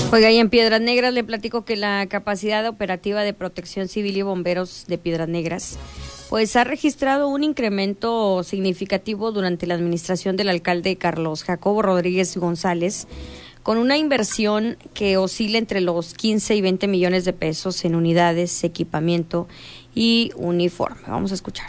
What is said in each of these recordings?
Oiga, y en Piedras Negras le platico que la capacidad operativa de Protección Civil y Bomberos de Piedras Negras pues ha registrado un incremento significativo durante la administración del alcalde Carlos Jacobo Rodríguez González, con una inversión que oscila entre los 15 y 20 millones de pesos en unidades, equipamiento y uniforme. Vamos a escuchar.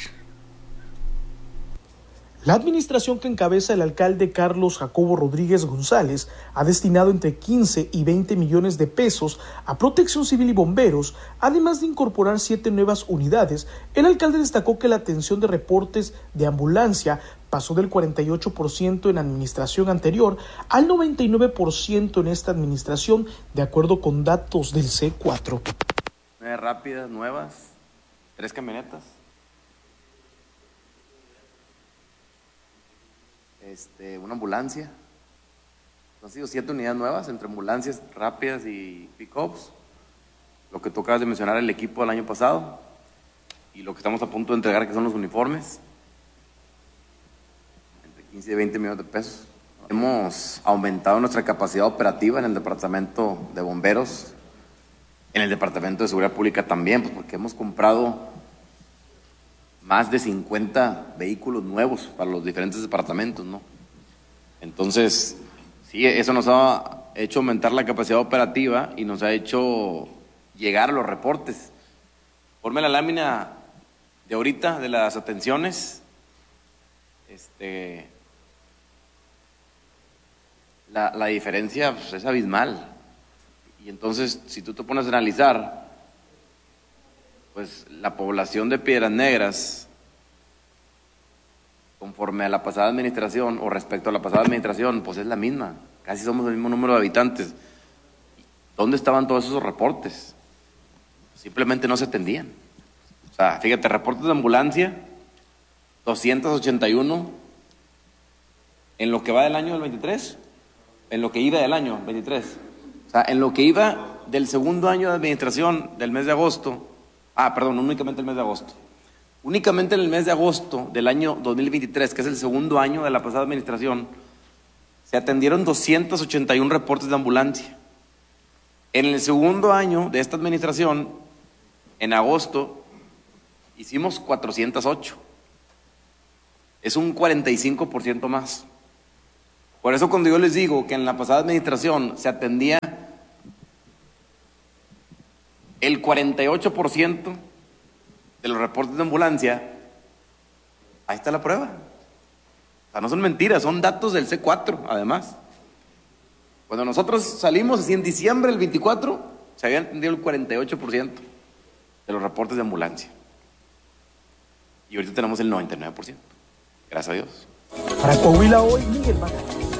La administración que encabeza el alcalde Carlos Jacobo Rodríguez González ha destinado entre 15 y 20 millones de pesos a Protección Civil y Bomberos, además de incorporar 7 nuevas unidades. El alcalde destacó que la atención de reportes de ambulancia pasó del 48% en administración anterior al 99% en esta administración, de acuerdo con datos del C4. 9 rápidas, nuevas, 3 camionetas. Una ambulancia. Han sido 7 unidades nuevas entre ambulancias rápidas y pick-ups. Lo que tú acabas de mencionar, el equipo del año pasado, y lo que estamos a punto de entregar, que son los uniformes, entre 15 y 20 millones de pesos. Hemos aumentado nuestra capacidad operativa en el departamento de bomberos, en el departamento de seguridad pública también, pues porque hemos comprado más de 50 vehículos nuevos para los diferentes departamentos, ¿no? Entonces, sí, eso nos ha hecho aumentar la capacidad operativa y nos ha hecho llegar a los reportes. Ponme la lámina de ahorita de las atenciones. La diferencia pues, es abismal. Y entonces, si tú te pones a analizar, pues la población de Piedras Negras, conforme a la pasada administración o respecto a la pasada administración, pues es la misma, casi somos el mismo número de habitantes. ¿Dónde estaban todos esos reportes? Simplemente no se atendían. O sea, fíjate, reportes de ambulancia, 281 en lo que va del año del 23, en lo que iba del año 23. O sea, en lo que iba del segundo año de administración del mes de agosto, únicamente el mes de agosto. Únicamente en el mes de agosto del año 2023, que es el segundo año de la pasada administración, se atendieron 281 reportes de ambulancia. En el segundo año de esta administración, en agosto, hicimos 408. Es un 45% más. Por eso cuando yo les digo que en la pasada administración se atendía el 48% de los reportes de ambulancia, ahí está la prueba. O sea, no son mentiras, son datos del C4, además. Cuando nosotros salimos, así en diciembre del 24, se habían atendido el 48% de los reportes de ambulancia. Y ahorita tenemos el 99%. Gracias a Dios. Para Coahuila Hoy, Miguel Magallanes.